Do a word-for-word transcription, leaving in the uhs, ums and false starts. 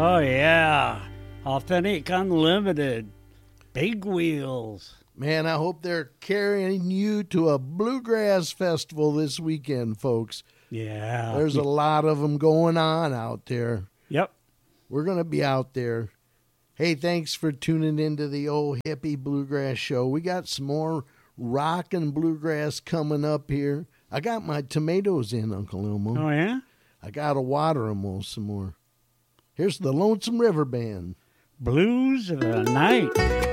Oh, yeah. Authentic Unlimited. Big wheels. Man, I hope they're carrying you to a bluegrass festival this weekend, folks. Yeah. There's a lot of them going on out there. Yep. We're going to be out there. Hey, thanks for tuning into the old hippie bluegrass show. We got some more rock and bluegrass coming up here. I got my tomatoes in, Uncle Elmo. Oh, yeah? I got to water them some more. Here's the Lonesome River Band. Blues of the Night.